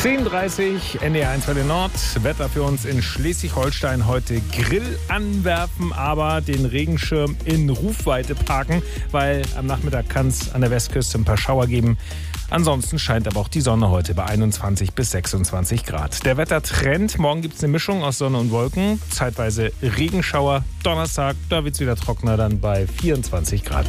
10:30 NDR 1 Welle Nord. Wetter für uns in Schleswig-Holstein heute: Grill anwerfen, aber den Regenschirm in Rufweite parken, weil am Nachmittag kann es an der Westküste ein paar Schauer geben. Ansonsten scheint aber auch die Sonne heute bei 21 bis 26 Grad. Der Wettertrend: morgen gibt es eine Mischung aus Sonne und Wolken, zeitweise Regenschauer. Donnerstag, da wird es wieder trockener, dann bei 24 Grad.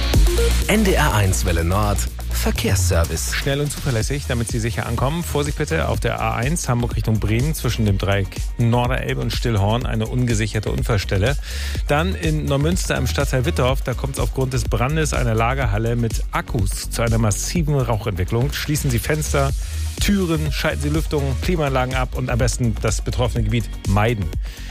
NDR 1 Welle Nord Verkehrsservice. Schnell und zuverlässig, damit Sie sicher ankommen. Vorsicht bitte auf der A1 Hamburg Richtung Bremen zwischen dem Dreieck Norderelbe und Stillhorn, eine ungesicherte Unfallstelle. Dann in Neumünster im Stadtteil Wittorf, da kommt es aufgrund des Brandes einer Lagerhalle mit Akkus zu einer massiven Rauchentwicklung. Schließen Sie Fenster, Türen, schalten Sie Lüftung, Klimaanlagen ab und am besten das betroffene Gebiet meiden.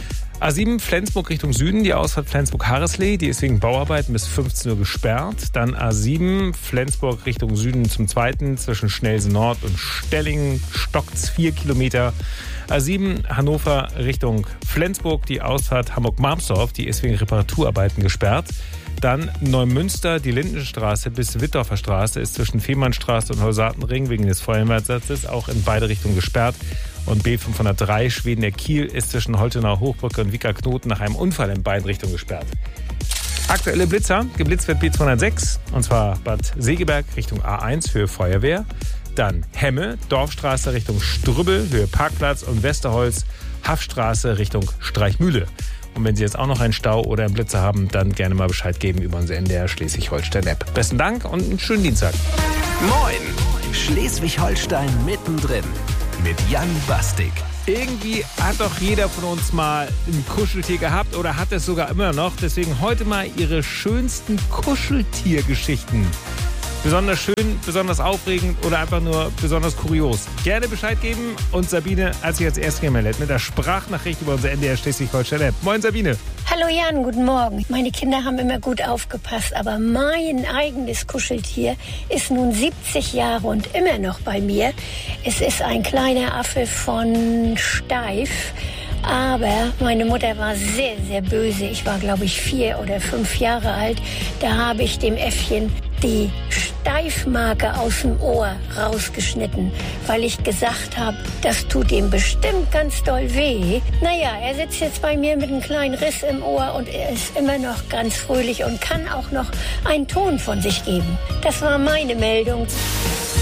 A7 Flensburg Richtung Süden, die Ausfahrt Flensburg-Harreslee, die ist wegen Bauarbeiten bis 15 Uhr gesperrt. Dann A7 Flensburg Richtung Süden zum Zweiten zwischen Schnelsen Nord und Stellingen, stockt's 4 Kilometer. A7 Hannover Richtung Flensburg, die Ausfahrt Hamburg-Marmsdorf, die ist wegen Reparaturarbeiten gesperrt. Dann Neumünster, die Lindenstraße bis Wittorfer Straße ist zwischen Fehmarnstraße und Holsatenring wegen des Feuerwehreinsatzes auch in beide Richtungen gesperrt. Und B503 Schwedener-Kiel ist zwischen Holtenauer Hochbrücke und Wieker-Knoten nach einem Unfall in beiden Richtungen gesperrt. Aktuelle Blitzer: geblitzt wird B206, und zwar Bad Segeberg Richtung A1 Höhe Feuerwehr. Dann Hemme, Dorfstraße Richtung Strübbel Höhe Parkplatz und Westerholz, Haffstraße Richtung Streichmühle. Und wenn Sie jetzt auch noch einen Stau oder einen Blitzer haben, dann gerne mal Bescheid geben über unsere NDR Schleswig-Holstein-App. Besten Dank und einen schönen Dienstag. Moin! Schleswig-Holstein mittendrin mit Jan Bastik. Irgendwie hat doch jeder von uns mal ein Kuscheltier gehabt oder hat es sogar immer noch. Deswegen heute mal Ihre schönsten Kuscheltiergeschichten. Besonders schön, besonders aufregend oder einfach nur besonders kurios. Gerne Bescheid geben. Und Sabine hat sich als Erste gemeldet mit der Sprachnachricht über unsere NDR Schleswig-Holstein-App. Moin Sabine. Hallo Jan, guten Morgen. Meine Kinder haben immer gut aufgepasst, aber mein eigenes Kuscheltier ist nun 70 Jahre und immer noch bei mir. Es ist ein kleiner Affe von Steif. Aber meine Mutter war sehr, sehr böse. Ich war, glaube ich, 4 oder 5 Jahre alt. Da habe ich dem Äffchen die Steifmarke aus dem Ohr rausgeschnitten, weil ich gesagt habe, das tut ihm bestimmt ganz doll weh. Naja, er sitzt jetzt bei mir mit einem kleinen Riss im Ohr und er ist immer noch ganz fröhlich und kann auch noch einen Ton von sich geben. Das war meine Meldung.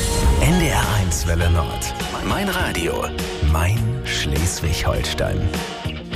NDR 1 Welle Nord. Mein Radio. Mein Schleswig-Holstein.